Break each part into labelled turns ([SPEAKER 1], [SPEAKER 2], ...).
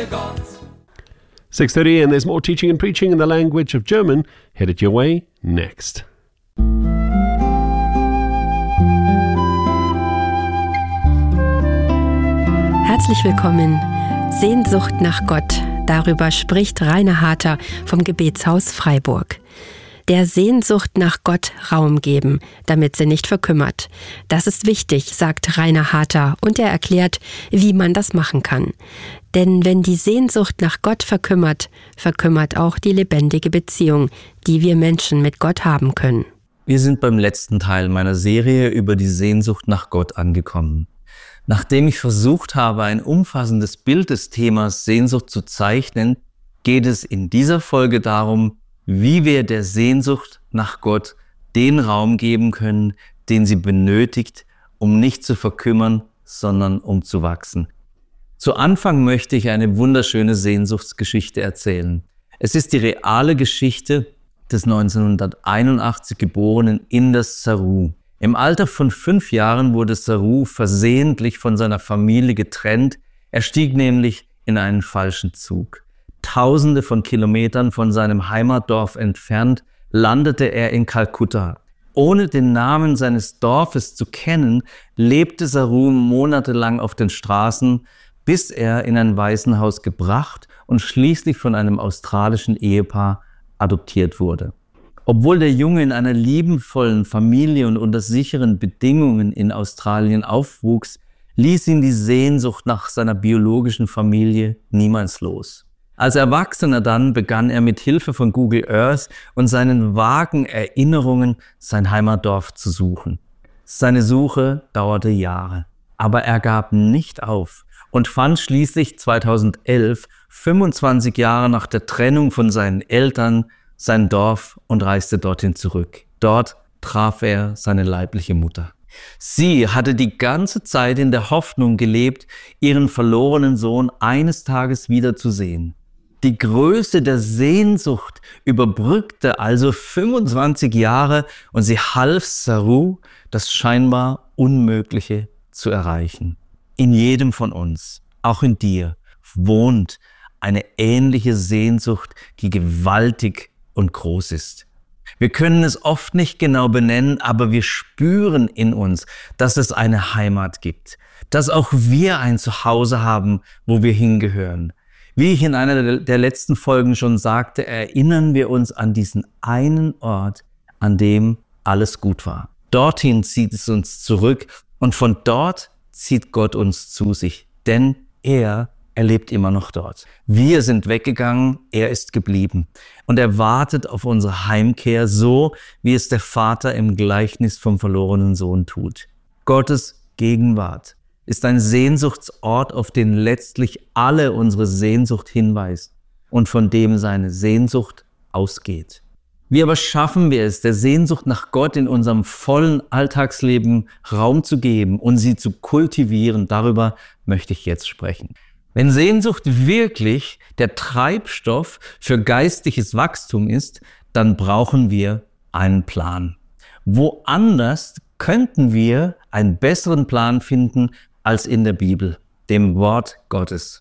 [SPEAKER 1] dear God.
[SPEAKER 2] 6:30 and there's more teaching and preaching in the language of German headed your way next.
[SPEAKER 3] Herzlich willkommen. Sehnsucht nach Gott. Darüber spricht Rainer Harter vom Gebetshaus Freiburg. Der Sehnsucht nach Gott Raum geben, damit sie nicht verkümmert. Das ist wichtig, sagt Rainer Harter, und er erklärt, wie man das machen kann. Denn wenn die Sehnsucht nach Gott verkümmert, verkümmert auch die lebendige Beziehung, die wir Menschen mit Gott haben können.
[SPEAKER 4] Wir sind beim letzten Teil meiner Serie über die Sehnsucht nach Gott angekommen. Nachdem ich versucht habe, ein umfassendes Bild des Themas Sehnsucht zu zeichnen, geht es in dieser Folge darum, wie wir der Sehnsucht nach Gott den Raum geben können, den sie benötigt, um nicht zu verkümmern, sondern um zu wachsen. Zu Anfang möchte ich eine wunderschöne Sehnsuchtsgeschichte erzählen. Es ist die reale Geschichte des 1981 geborenen Inders Saru. Im Alter von 5 Jahren wurde Saru versehentlich von seiner Familie getrennt. Er stieg nämlich in einen falschen Zug. Tausende von Kilometern von seinem Heimatdorf entfernt landete er in Kalkutta. Ohne den Namen seines Dorfes zu kennen, lebte Saru monatelang auf den Straßen, bis er in ein Waisenhaus gebracht und schließlich von einem australischen Ehepaar adoptiert wurde. Obwohl der Junge in einer liebenvollen Familie und unter sicheren Bedingungen in Australien aufwuchs, ließ ihn die Sehnsucht nach seiner biologischen Familie niemals los. Als Erwachsener dann begann er mit Hilfe von Google Earth und seinen vagen Erinnerungen sein Heimatdorf zu suchen. Seine Suche dauerte Jahre, aber er gab nicht auf und fand schließlich 2011, 25 Jahre nach der Trennung von seinen Eltern, sein Dorf und reiste dorthin zurück. Dort traf er seine leibliche Mutter. Sie hatte die ganze Zeit in der Hoffnung gelebt, ihren verlorenen Sohn eines Tages wiederzusehen. Die Größe der Sehnsucht überbrückte also 25 Jahre und sie half Saru, das scheinbar Unmögliche zu erreichen. In jedem von uns, auch in dir, wohnt eine ähnliche Sehnsucht, die gewaltig und groß ist. Wir können es oft nicht genau benennen, aber wir spüren in uns, dass es eine Heimat gibt, dass auch wir ein Zuhause haben, wo wir hingehören. Wie ich in einer der letzten Folgen schon sagte, erinnern wir uns an diesen einen Ort, an dem alles gut war. Dorthin zieht es uns zurück und von dort zieht Gott uns zu sich, denn er lebt immer noch dort. Wir sind weggegangen, er ist geblieben und er wartet auf unsere Heimkehr, so wie es der Vater im Gleichnis vom verlorenen Sohn tut. Gottes Gegenwart ist ein Sehnsuchtsort, auf den letztlich alle unsere Sehnsucht hinweist und von dem seine Sehnsucht ausgeht. Wie aber schaffen wir es, der Sehnsucht nach Gott in unserem vollen Alltagsleben Raum zu geben und sie zu kultivieren? Darüber möchte ich jetzt sprechen. Wenn Sehnsucht wirklich der Treibstoff für geistliches Wachstum ist, dann brauchen wir einen Plan. Woanders könnten wir einen besseren Plan finden als in der Bibel, dem Wort Gottes.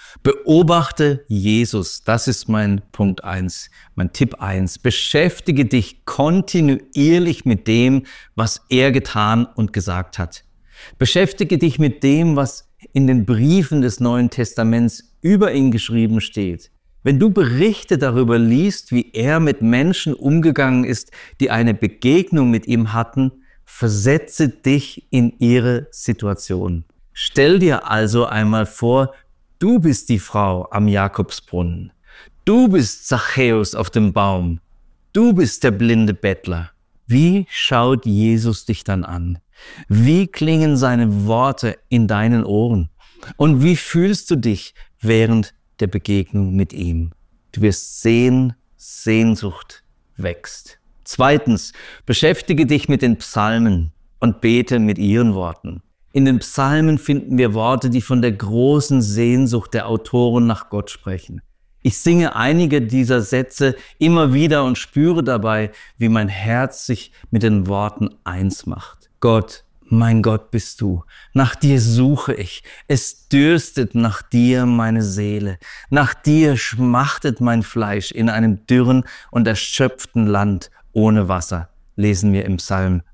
[SPEAKER 4] Beobachte Jesus, das ist mein Punkt 1, mein Tipp 1. Beschäftige dich kontinuierlich mit dem, was er getan und gesagt hat. Beschäftige dich mit dem, was in den Briefen des Neuen Testaments über ihn geschrieben steht. Wenn du Berichte darüber liest, wie er mit Menschen umgegangen ist, die eine Begegnung mit ihm hatten, versetze dich in ihre Situation. Stell dir also einmal vor, du bist die Frau am Jakobsbrunnen. Du bist Zachäus auf dem Baum. Du bist der blinde Bettler. Wie schaut Jesus dich dann an? Wie klingen seine Worte in deinen Ohren? Und wie fühlst du dich während der Begegnung mit ihm? Du wirst sehen, Sehnsucht wächst. 2. Beschäftige dich mit den Psalmen und bete mit ihren Worten. In den Psalmen finden wir Worte, die von der großen Sehnsucht der Autoren nach Gott sprechen. Ich singe einige dieser Sätze immer wieder und spüre dabei, wie mein Herz sich mit den Worten eins macht. Gott, mein Gott bist du. Nach dir suche ich. Es dürstet nach dir meine Seele. Nach dir schmachtet mein Fleisch in einem dürren und erschöpften Land ohne Wasser, lesen wir im Psalm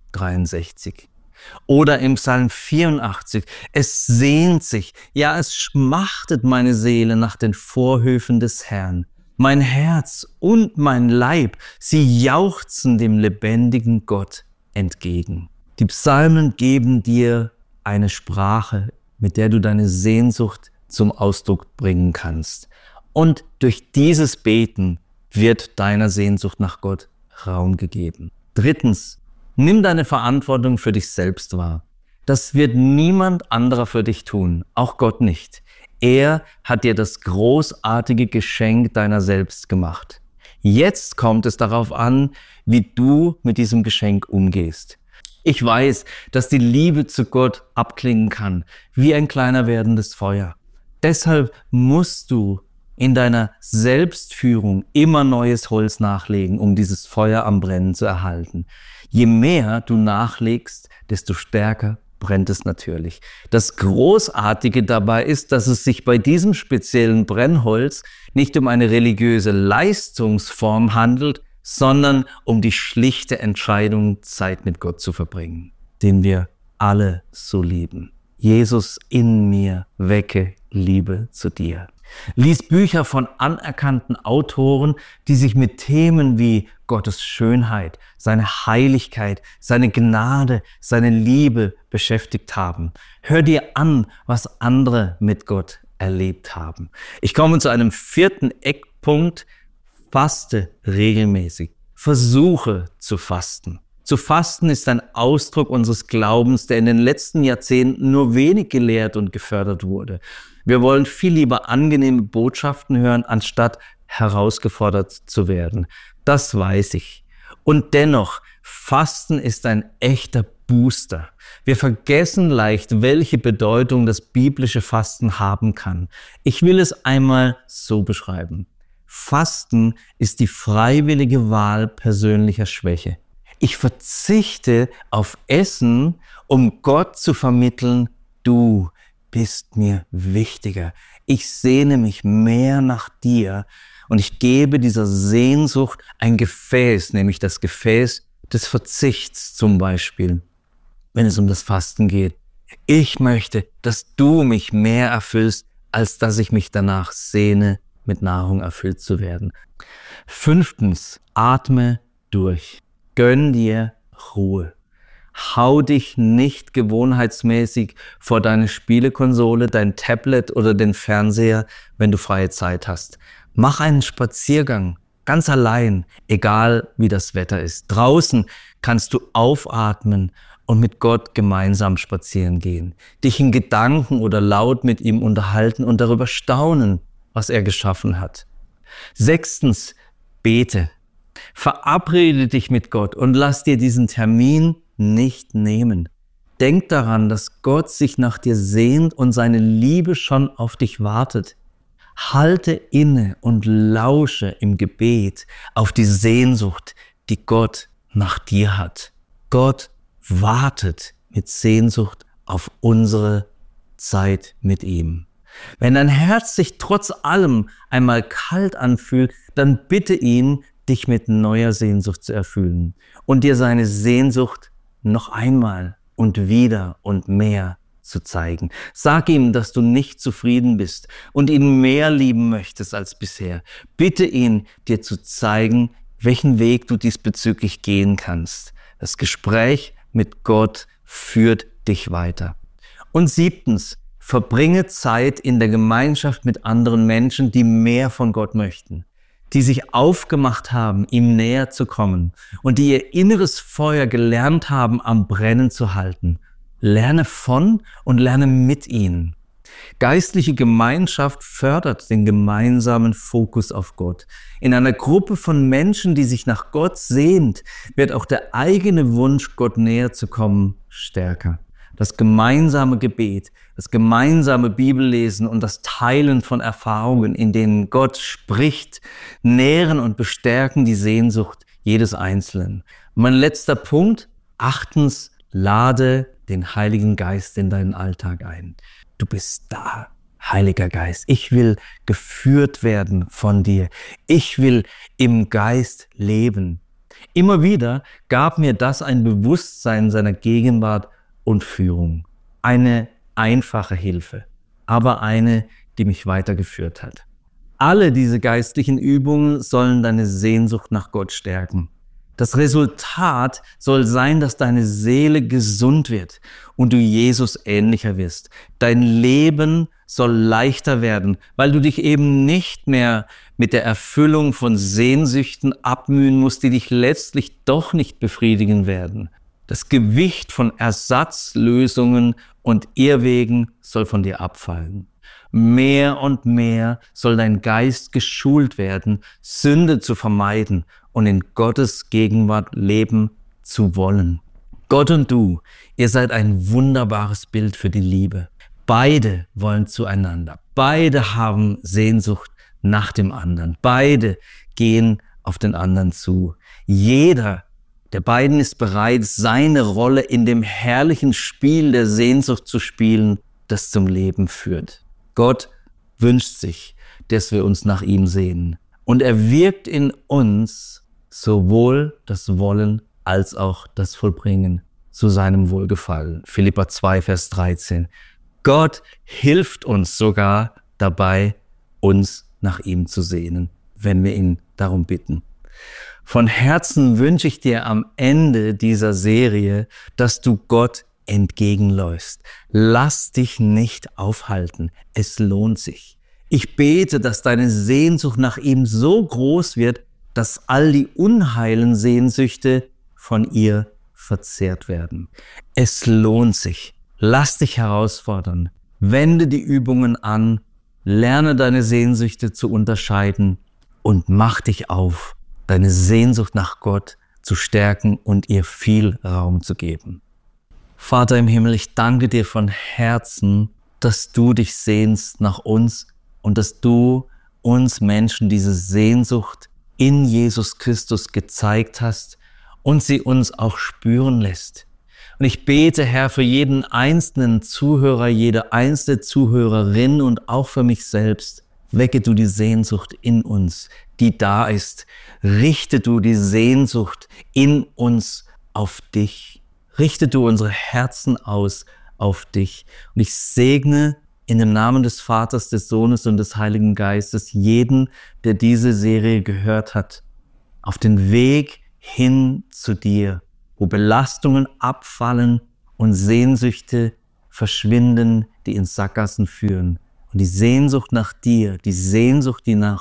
[SPEAKER 4] 63. Oder im Psalm 84, es sehnt sich, ja es schmachtet meine Seele nach den Vorhöfen des Herrn. Mein Herz und mein Leib, sie jauchzen dem lebendigen Gott entgegen. Die Psalmen geben dir eine Sprache, mit der du deine Sehnsucht zum Ausdruck bringen kannst. Und durch dieses Beten wird deiner Sehnsucht nach Gott Raum gegeben. Drittens, nimm deine Verantwortung für dich selbst wahr. Das wird niemand anderer für dich tun, auch Gott nicht. Er hat dir das großartige Geschenk deiner selbst gemacht. Jetzt kommt es darauf an, wie du mit diesem Geschenk umgehst. Ich weiß, dass die Liebe zu Gott abklingen kann, wie ein kleiner werdendes Feuer. Deshalb musst du in deiner Selbstführung immer neues Holz nachlegen, um dieses Feuer am Brennen zu erhalten. Je mehr du nachlegst, desto stärker brennt es natürlich. Das Großartige dabei ist, dass es sich bei diesem speziellen Brennholz nicht um eine religiöse Leistungsform handelt, sondern um die schlichte Entscheidung, Zeit mit Gott zu verbringen, den wir alle so lieben. Jesus in mir, wecke Liebe zu dir. Lies Bücher von anerkannten Autoren, die sich mit Themen wie Gottes Schönheit, seine Heiligkeit, seine Gnade, seine Liebe beschäftigt haben. Hör dir an, was andere mit Gott erlebt haben. Ich komme zu einem vierten Eckpunkt. Faste regelmäßig. Versuche zu fasten. Zu fasten ist ein Ausdruck unseres Glaubens, der in den letzten Jahrzehnten nur wenig gelehrt und gefördert wurde. Wir wollen viel lieber angenehme Botschaften hören, anstatt herausgefordert zu werden. Das weiß ich. Und dennoch, Fasten ist ein echter Booster. Wir vergessen leicht, welche Bedeutung das biblische Fasten haben kann. Ich will es einmal so beschreiben. Fasten ist die freiwillige Wahl persönlicher Schwäche. Ich verzichte auf Essen, um Gott zu vermitteln, du bist mir wichtiger. Ich sehne mich mehr nach dir und ich gebe dieser Sehnsucht ein Gefäß, nämlich das Gefäß des Verzichts zum Beispiel, wenn es um das Fasten geht. Ich möchte, dass du mich mehr erfüllst, als dass ich mich danach sehne, mit Nahrung erfüllt zu werden. 5. Atme durch. Gönn dir Ruhe. Hau dich nicht gewohnheitsmäßig vor deine Spielekonsole, dein Tablet oder den Fernseher, wenn du freie Zeit hast. Mach einen Spaziergang, ganz allein, egal wie das Wetter ist. Draußen kannst du aufatmen und mit Gott gemeinsam spazieren gehen. Dich in Gedanken oder laut mit ihm unterhalten und darüber staunen, was er geschaffen hat. 6. Bete. Verabrede dich mit Gott und lass dir diesen Termin nicht nehmen. Denk daran, dass Gott sich nach dir sehnt und seine Liebe schon auf dich wartet. Halte inne und lausche im Gebet auf die Sehnsucht, die Gott nach dir hat. Gott wartet mit Sehnsucht auf unsere Zeit mit ihm. Wenn dein Herz sich trotz allem einmal kalt anfühlt, dann bitte ihn, dich mit neuer Sehnsucht zu erfüllen und dir seine Sehnsucht noch einmal und wieder und mehr zu zeigen. Sag ihm, dass du nicht zufrieden bist und ihn mehr lieben möchtest als bisher. Bitte ihn, dir zu zeigen, welchen Weg du diesbezüglich gehen kannst. Das Gespräch mit Gott führt dich weiter. Und 7. Verbringe Zeit in der Gemeinschaft mit anderen Menschen, die mehr von Gott möchten, die sich aufgemacht haben, ihm näher zu kommen und die ihr inneres Feuer gelernt haben, am Brennen zu halten. Lerne von und lerne mit ihnen. Geistliche Gemeinschaft fördert den gemeinsamen Fokus auf Gott. In einer Gruppe von Menschen, die sich nach Gott sehnt, wird auch der eigene Wunsch, Gott näher zu kommen, stärker. Das gemeinsame Gebet, das gemeinsame Bibellesen und das Teilen von Erfahrungen, in denen Gott spricht, nähren und bestärken die Sehnsucht jedes Einzelnen. Und mein letzter Punkt, 8. Lade den Heiligen Geist in deinen Alltag ein. Du bist da, Heiliger Geist. Ich will geführt werden von dir. Ich will im Geist leben. Immer wieder gab mir das ein Bewusstsein seiner Gegenwart und Führung. Eine einfache Hilfe, aber eine, die mich weitergeführt hat. Alle diese geistlichen Übungen sollen deine Sehnsucht nach Gott stärken. Das Resultat soll sein, dass deine Seele gesund wird und du Jesus ähnlicher wirst. Dein Leben soll leichter werden, weil du dich eben nicht mehr mit der Erfüllung von Sehnsüchten abmühen musst, die dich letztlich doch nicht befriedigen werden. Das Gewicht von Ersatzlösungen und Irrwegen soll von dir abfallen. Mehr und mehr soll dein Geist geschult werden, Sünde zu vermeiden und in Gottes Gegenwart leben zu wollen. Gott und du, ihr seid ein wunderbares Bild für die Liebe. Beide wollen zueinander. Beide haben Sehnsucht nach dem anderen. Beide gehen auf den anderen zu. Jeder der beiden ist bereit, seine Rolle in dem herrlichen Spiel der Sehnsucht zu spielen, das zum Leben führt. Gott wünscht sich, dass wir uns nach ihm sehnen. Und er wirkt in uns sowohl das Wollen als auch das Vollbringen zu seinem Wohlgefallen. Philipper 2, Vers 13. Gott hilft uns sogar dabei, uns nach ihm zu sehnen, wenn wir ihn darum bitten. Von Herzen wünsche ich dir am Ende dieser Serie, dass du Gott entgegenläufst. Lass dich nicht aufhalten. Es lohnt sich. Ich bete, dass deine Sehnsucht nach ihm so groß wird, dass all die unheilen Sehnsüchte von ihr verzehrt werden. Es lohnt sich. Lass dich herausfordern. Wende die Übungen an. Lerne deine Sehnsüchte zu unterscheiden und mach dich auf, deine Sehnsucht nach Gott zu stärken und ihr viel Raum zu geben. Vater im Himmel, ich danke dir von Herzen, dass du dich sehnst nach uns und dass du uns Menschen diese Sehnsucht in Jesus Christus gezeigt hast und sie uns auch spüren lässt. Und ich bete, Herr, für jeden einzelnen Zuhörer, jede einzelne Zuhörerin und auch für mich selbst, wecke du die Sehnsucht in uns, die da ist. Richte du die Sehnsucht in uns auf dich. Richte du unsere Herzen aus auf dich. Und ich segne in dem Namen des Vaters, des Sohnes und des Heiligen Geistes jeden, der diese Serie gehört hat, auf den Weg hin zu dir, wo Belastungen abfallen und Sehnsüchte verschwinden, die in Sackgassen führen. Und die Sehnsucht nach dir, die Sehnsucht, die nach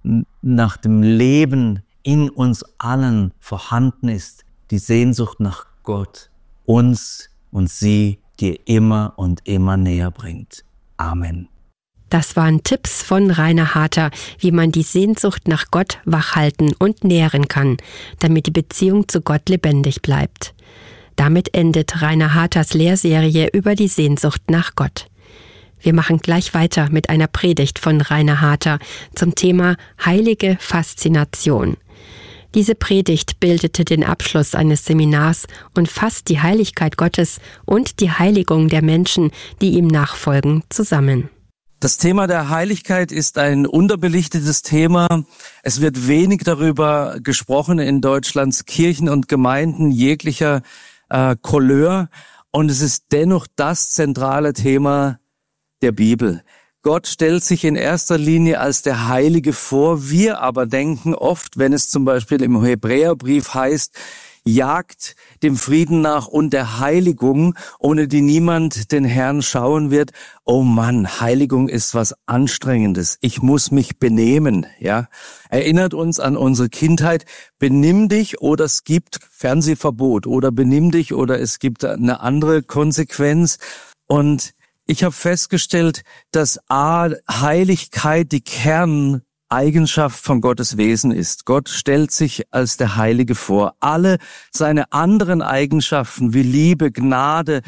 [SPEAKER 4] dem Leben in uns allen vorhanden ist, die Sehnsucht nach Gott, uns und sie dir immer und immer näher bringt. Amen.
[SPEAKER 3] Das waren Tipps von Rainer Harter, wie man die Sehnsucht nach Gott wachhalten und nähren kann, damit die Beziehung zu Gott lebendig bleibt. Damit endet Rainer Harters Lehrserie über die Sehnsucht nach Gott. Wir machen gleich weiter mit einer Predigt von Rainer Harter zum Thema Heilige Faszination. Diese Predigt bildete den Abschluss eines Seminars und fasst die Heiligkeit Gottes und die Heiligung der Menschen, die ihm nachfolgen, zusammen.
[SPEAKER 1] Das Thema der Heiligkeit ist ein unterbelichtetes Thema. Es wird wenig darüber gesprochen in Deutschlands Kirchen und Gemeinden jeglicher Couleur. Und es ist dennoch das zentrale Thema der Bibel. Gott stellt sich in erster Linie als der Heilige vor. Wir aber denken oft, wenn es zum Beispiel im Hebräerbrief heißt, jagt dem Frieden nach und der Heiligung, ohne die niemand den Herrn schauen wird. Oh Mann, Heiligung ist was Anstrengendes. Ich muss mich benehmen, ja. Erinnert uns an unsere Kindheit. Benimm dich oder es gibt Fernsehverbot oder benimm dich oder es gibt eine andere Konsequenz. Und ich habe festgestellt, dass Heiligkeit die Kerneigenschaft von Gottes Wesen ist. Gott stellt sich als der Heilige vor. Alle seine anderen Eigenschaften wie Liebe, Gnade,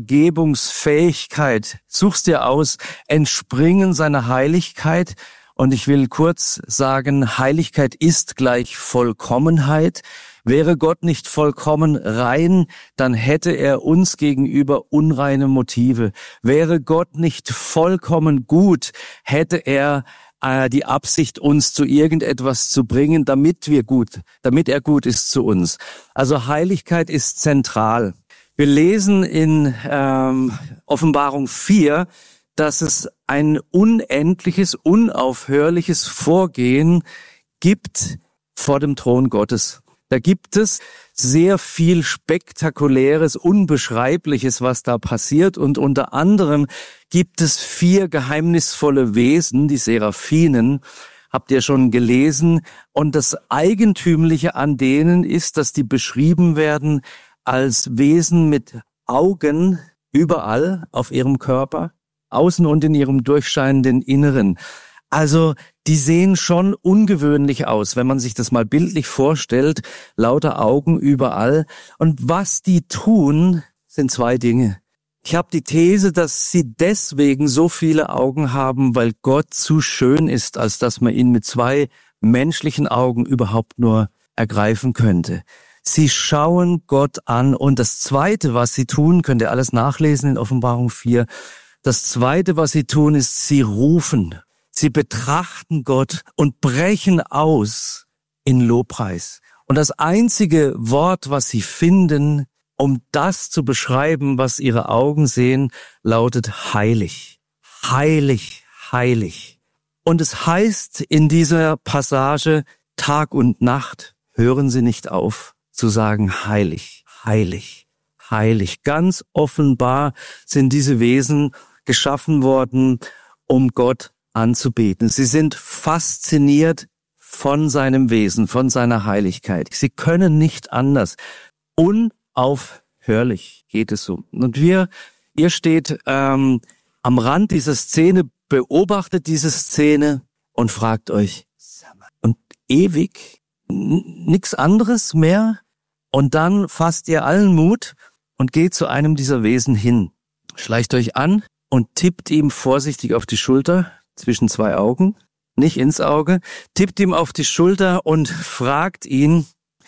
[SPEAKER 1] Vergebungsfähigkeit, such's dir aus, entspringen seiner Heiligkeit. Und ich will kurz sagen, Heiligkeit ist gleich Vollkommenheit. Wäre Gott nicht vollkommen rein, dann hätte er uns gegenüber unreine Motive. Wäre Gott nicht vollkommen gut, hätte er die Absicht, uns zu irgendetwas zu bringen, damit er gut ist zu uns. Also Heiligkeit ist zentral. Wir lesen in Offenbarung 4, dass es ein unendliches, unaufhörliches Vorgehen gibt vor dem Thron Gottes. Da gibt es sehr viel Spektakuläres, Unbeschreibliches, was da passiert. Und unter anderem gibt es 4 geheimnisvolle Wesen, die Seraphinen, habt ihr schon gelesen. Und das Eigentümliche an denen ist, dass die beschrieben werden als Wesen mit Augen überall auf ihrem Körper, außen und in ihrem durchscheinenden Inneren. Also die sehen schon ungewöhnlich aus, wenn man sich das mal bildlich vorstellt, lauter Augen überall. Und was die tun, sind 2 Dinge. Ich habe die These, dass sie deswegen so viele Augen haben, weil Gott zu schön ist, als dass man ihn mit 2 menschlichen Augen überhaupt nur ergreifen könnte. Sie schauen Gott an. Und das Zweite, was sie tun, könnt ihr alles nachlesen in Offenbarung 4, das Zweite, was sie tun, ist, sie rufen. Sie betrachten Gott und brechen aus in Lobpreis. Und das einzige Wort, was sie finden, um das zu beschreiben, was ihre Augen sehen, lautet heilig. Heilig, heilig. Und es heißt in dieser Passage, Tag und Nacht hören sie nicht auf zu sagen, heilig, heilig, heilig. Ganz offenbar sind diese Wesen geschaffen worden, um Gott anzubeten. Sie sind fasziniert von seinem Wesen, von seiner Heiligkeit. Sie können nicht anders. Unaufhörlich geht es so. Und ihr steht am Rand dieser Szene, beobachtet diese Szene und fragt euch, und ewig, nichts anderes mehr? Und dann fasst ihr allen Mut und geht zu einem dieser Wesen hin. Schleicht euch an und tippt ihm vorsichtig auf die Schulter, zwischen 2 Augen, nicht ins Auge, tippt ihm auf die Schulter und fragt ihn,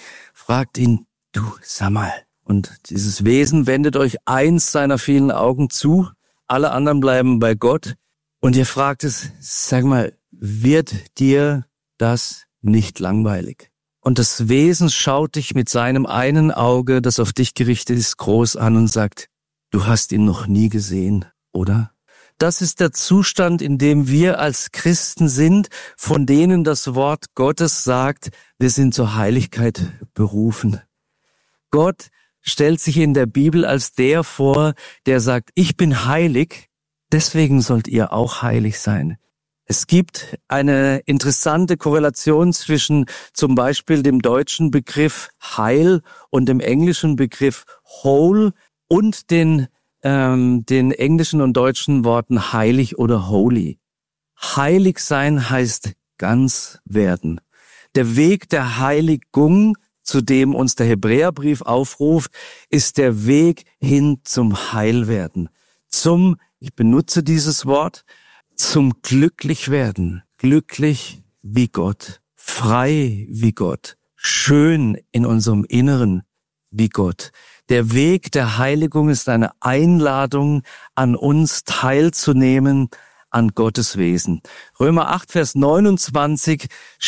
[SPEAKER 1] du, sag mal. Und dieses Wesen wendet euch eins seiner vielen Augen zu, alle anderen bleiben bei Gott. Und ihr fragt es, sag mal, wird dir das nicht langweilig? Und das Wesen schaut dich mit seinem einen Auge, das auf dich gerichtet ist, groß an und sagt, du hast ihn noch nie gesehen, oder? Das ist der Zustand, in dem wir als Christen sind, von denen das Wort Gottes sagt, wir sind zur Heiligkeit berufen. Gott stellt sich in der Bibel als der vor, der sagt, ich bin heilig, deswegen sollt ihr auch heilig sein. Es gibt eine interessante Korrelation zwischen zum Beispiel dem deutschen Begriff Heil und dem englischen Begriff Whole und den englischen und deutschen Worten heilig oder holy. Heilig sein heißt ganz werden. Der Weg der Heiligung, zu dem uns der Hebräerbrief aufruft, ist der Weg hin zum Heilwerden. Ich benutze dieses Wort, zum Glücklichwerden. Glücklich wie Gott, frei wie Gott, schön in unserem Inneren wie Gott. Der Weg der Heiligung ist eine Einladung an uns teilzunehmen an Gottes Wesen. Römer 8, Vers 29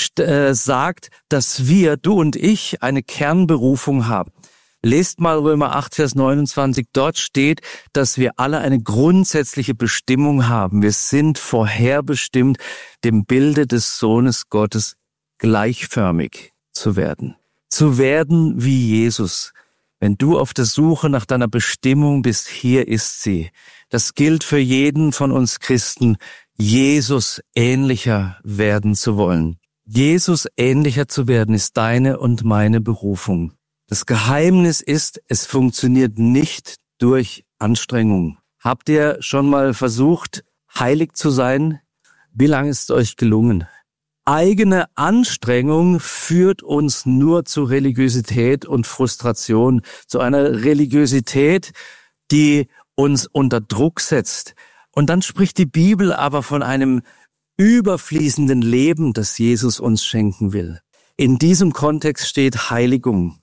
[SPEAKER 1] sagt, dass wir, du und ich, eine Kernberufung haben. Lest mal Römer 8, Vers 29. Dort steht, dass wir alle eine grundsätzliche Bestimmung haben. Wir sind vorherbestimmt, dem Bilde des Sohnes Gottes gleichförmig zu werden. Zu werden wie Jesus. Wenn du auf der Suche nach deiner Bestimmung bist, hier ist sie. Das gilt für jeden von uns Christen, Jesus ähnlicher werden zu wollen. Jesus ähnlicher zu werden ist deine und meine Berufung. Das Geheimnis ist, es funktioniert nicht durch Anstrengung. Habt ihr schon mal versucht, heilig zu sein? Wie lange ist es euch gelungen? Eigene Anstrengung führt uns nur zu Religiosität und Frustration, zu einer Religiosität, die uns unter Druck setzt. Und dann spricht die Bibel aber von einem überfließenden Leben, das Jesus uns schenken will. In diesem Kontext steht Heiligung.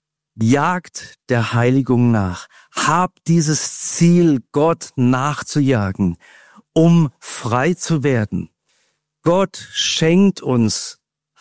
[SPEAKER 1] Jagt der Heiligung nach. Habt dieses Ziel, Gott nachzujagen, um frei zu werden. Gott schenkt uns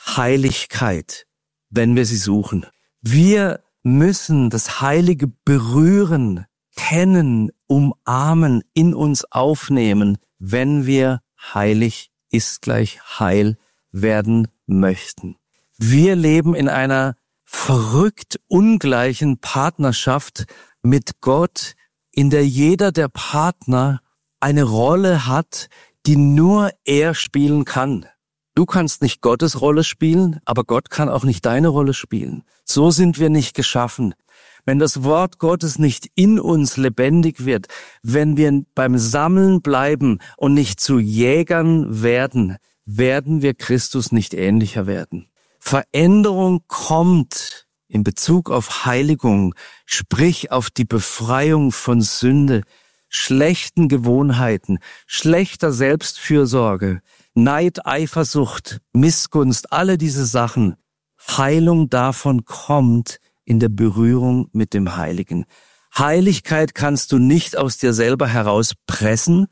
[SPEAKER 1] Heiligkeit, wenn wir sie suchen. Wir müssen das Heilige berühren, kennen, umarmen, in uns aufnehmen, wenn wir heilig ist gleich heil werden möchten. Wir leben in einer verrückt ungleichen Partnerschaft mit Gott, in der jeder der Partner eine Rolle hat, die nur er spielen kann. Du kannst nicht Gottes Rolle spielen, aber Gott kann auch nicht deine Rolle spielen. So sind wir nicht geschaffen. Wenn das Wort Gottes nicht in uns lebendig wird, wenn wir beim Sammeln bleiben und nicht zu Jägern werden, werden wir Christus nicht ähnlicher werden. Veränderung kommt in Bezug auf Heiligung, sprich auf die Befreiung von Sünde, schlechten Gewohnheiten, schlechter Selbstfürsorge, Neid, Eifersucht, Missgunst, alle diese Sachen. Heilung davon kommt in der Berührung mit dem Heiligen. Heiligkeit kannst du nicht aus dir selber herauspressen,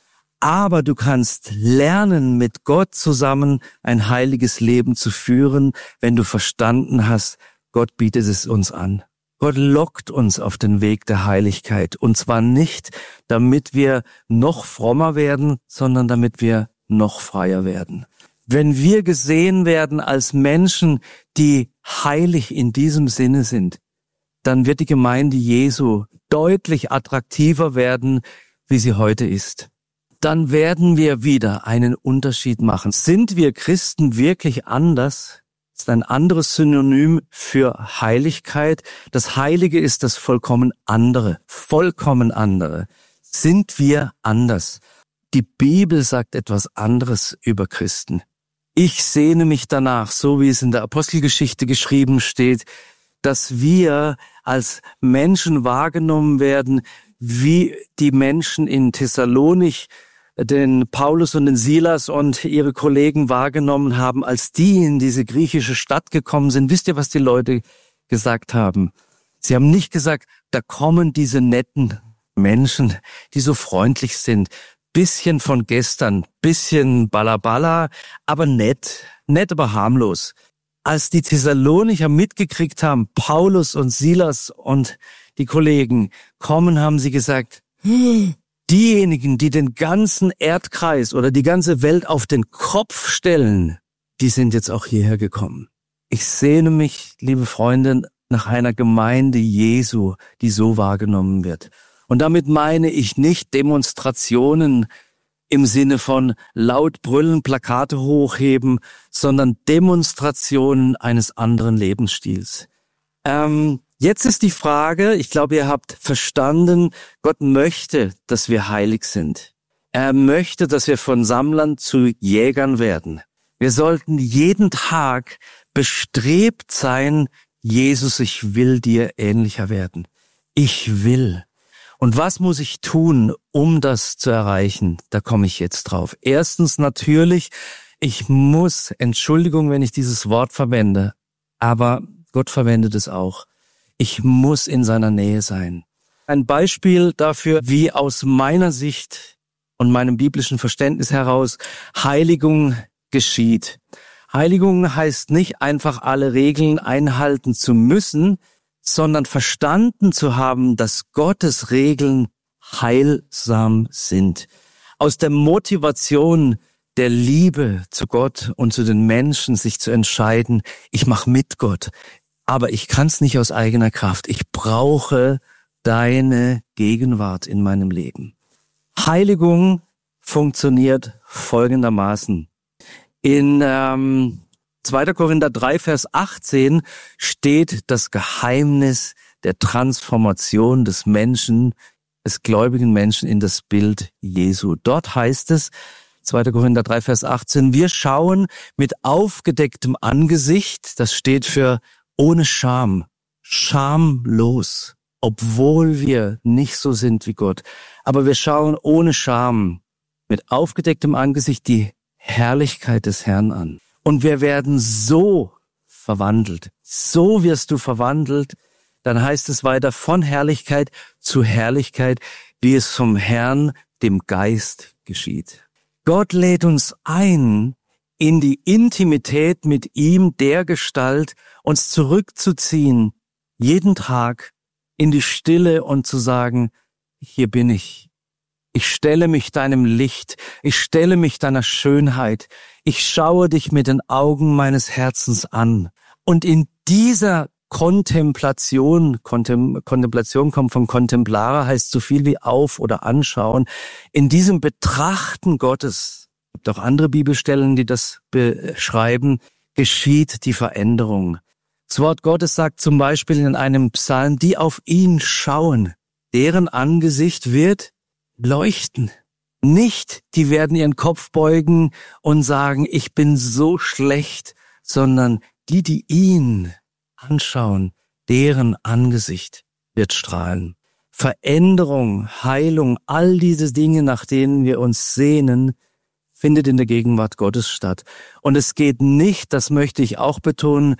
[SPEAKER 1] aber du kannst lernen, mit Gott zusammen ein heiliges Leben zu führen, wenn du verstanden hast, Gott bietet es uns an. Gott lockt uns auf den Weg der Heiligkeit. Und zwar nicht, damit wir noch frommer werden, sondern damit wir noch freier werden. Wenn wir gesehen werden als Menschen, die heilig in diesem Sinne sind, dann wird die Gemeinde Jesu deutlich attraktiver werden, wie sie heute ist. Dann werden wir wieder einen Unterschied machen. Sind wir Christen wirklich anders? Das ist ein anderes Synonym für Heiligkeit. Das Heilige ist das vollkommen andere. Vollkommen andere. Sind wir anders? Die Bibel sagt etwas anderes über Christen. Ich sehne mich danach, so wie es in der Apostelgeschichte geschrieben steht, dass wir als Menschen wahrgenommen werden, wie die Menschen in Thessalonich den Paulus und den Silas und ihre Kollegen wahrgenommen haben, als die in diese griechische Stadt gekommen sind. Wisst ihr, was die Leute gesagt haben? Sie haben nicht gesagt, da kommen diese netten Menschen, die so freundlich sind. Bisschen von gestern, bisschen Ballaballa, aber nett, aber harmlos. Als die Thessalonicher mitgekriegt haben, Paulus und Silas und die Kollegen kommen, haben sie gesagt, diejenigen, die den ganzen Erdkreis oder die ganze Welt auf den Kopf stellen, die sind jetzt auch hierher gekommen. Ich sehne mich, liebe Freunde, nach einer Gemeinde Jesu, die so wahrgenommen wird. Und damit meine ich nicht Demonstrationen im Sinne von laut brüllen, Plakate hochheben, sondern Demonstrationen eines anderen Lebensstils. Jetzt ist die Frage, ich glaube, ihr habt verstanden, Gott möchte, dass wir heilig sind. Er möchte, dass wir von Sammlern zu Jägern werden. Wir sollten jeden Tag bestrebt sein, Jesus, ich will dir ähnlicher werden. Ich will. Und was muss ich tun, um das zu erreichen? Da komme ich jetzt drauf. Erstens natürlich, ich muss, Entschuldigung, wenn ich dieses Wort verwende, aber Gott verwendet es auch. Ich muss in seiner Nähe sein. Ein Beispiel dafür, wie aus meiner Sicht und meinem biblischen Verständnis heraus Heiligung geschieht. Heiligung heißt nicht einfach alle Regeln einhalten zu müssen, sondern verstanden zu haben, dass Gottes Regeln heilsam sind. Aus der Motivation der Liebe zu Gott und zu den Menschen sich zu entscheiden, ich mache mit Gott, aber ich kann es nicht aus eigener Kraft. Ich brauche deine Gegenwart in meinem Leben. Heiligung funktioniert folgendermaßen. In 2. Korinther 3, Vers 18 steht das Geheimnis der Transformation des Menschen, des gläubigen Menschen in das Bild Jesu. Dort heißt es, 2. Korinther 3, Vers 18, wir schauen mit aufgedecktem Angesicht, das steht für ohne Scham, schamlos, obwohl wir nicht so sind wie Gott. Aber wir schauen ohne Scham, mit aufgedecktem Angesicht die Herrlichkeit des Herrn an. Und wir werden so verwandelt. So wirst du verwandelt. Dann heißt es weiter, von Herrlichkeit zu Herrlichkeit, wie es vom Herrn, dem Geist, geschieht. Gott lädt uns ein, in die Intimität mit ihm dergestalt, uns zurückzuziehen, jeden Tag in die Stille und zu sagen, hier bin ich. Ich stelle mich deinem Licht, ich stelle mich deiner Schönheit, ich schaue dich mit den Augen meines Herzens an. Und in dieser Kontemplation kommt von contemplare, heißt so viel wie auf oder anschauen, in diesem Betrachten Gottes, es gibt auch andere Bibelstellen, die das beschreiben, geschieht die Veränderung. Das Wort Gottes sagt zum Beispiel in einem Psalm, die auf ihn schauen, deren Angesicht wird leuchten. Nicht, die werden ihren Kopf beugen und sagen, ich bin so schlecht, sondern die ihn anschauen, deren Angesicht wird strahlen. Veränderung, Heilung, all diese Dinge, nach denen wir uns sehnen, findet in der Gegenwart Gottes statt. Und es geht nicht, das möchte ich auch betonen,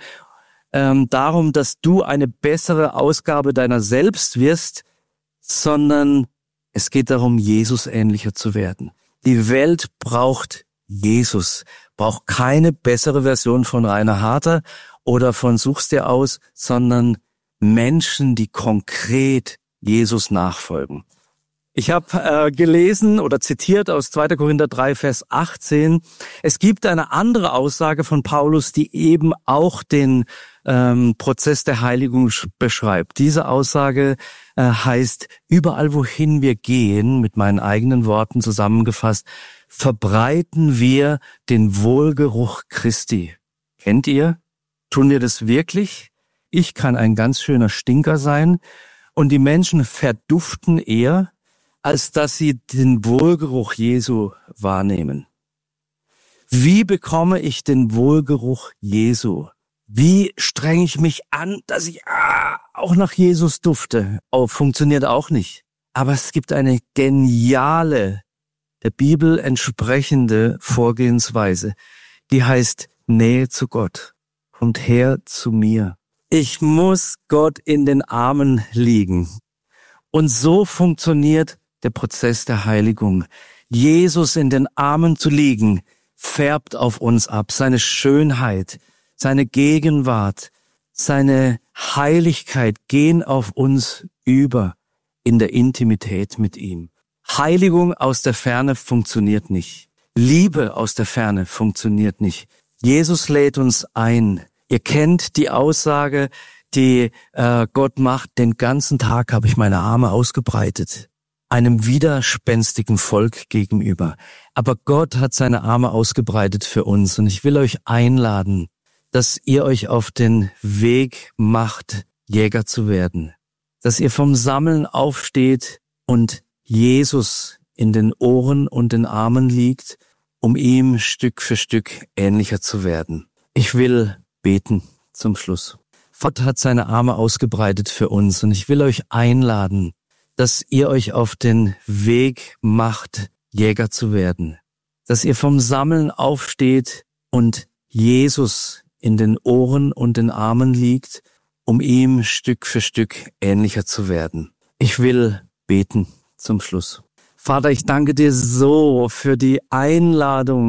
[SPEAKER 1] darum, dass du eine bessere Ausgabe deiner selbst wirst, sondern es geht darum, Jesus ähnlicher zu werden. Die Welt braucht Jesus, braucht keine bessere Version von Rainer Harter oder von Such's dir aus, sondern Menschen, die konkret Jesus nachfolgen. Ich habe gelesen oder zitiert aus 2. Korinther 3, Vers 18. Es gibt eine andere Aussage von Paulus, die eben auch den Prozess der Heiligung beschreibt. Diese Aussage heißt, überall wohin wir gehen, mit meinen eigenen Worten zusammengefasst, verbreiten wir den Wohlgeruch Christi. Kennt ihr? Tun wir das wirklich? Ich kann ein ganz schöner Stinker sein und die Menschen verduften eher, als dass sie den Wohlgeruch Jesu wahrnehmen. Wie bekomme ich den Wohlgeruch Jesu? Wie strenge ich mich an, dass ich auch nach Jesus dufte? Oh, funktioniert auch nicht. Aber es gibt eine geniale, der Bibel entsprechende Vorgehensweise, die heißt Nähe zu Gott. Kommt her zu mir. Ich muss Gott in den Armen liegen. Und so funktioniert der Prozess der Heiligung. Jesus in den Armen zu liegen, färbt auf uns ab. Seine Schönheit, seine Gegenwart, seine Heiligkeit gehen auf uns über in der Intimität mit ihm. Heiligung aus der Ferne funktioniert nicht. Liebe aus der Ferne funktioniert nicht. Jesus lädt uns ein. Ihr kennt die Aussage, die Gott macht, den ganzen Tag habe ich meine Arme ausgebreitet, einem widerspenstigen Volk gegenüber. Aber Gott hat seine Arme ausgebreitet für uns und ich will euch einladen, dass ihr euch auf den Weg macht, Jäger zu werden. Dass ihr vom Sammeln aufsteht und Jesus in den Ohren und den Armen liegt, um ihm Stück für Stück ähnlicher zu werden. Ich will beten zum Schluss. Gott hat seine Arme ausgebreitet für uns und ich will euch einladen, dass ihr euch auf den Weg macht, Jäger zu werden. Dass ihr vom Sammeln aufsteht und Jesus in den Ohren und den Armen liegt, um ihm Stück für Stück ähnlicher zu werden. Ich will beten zum Schluss. Vater, ich danke dir so für die Einladung,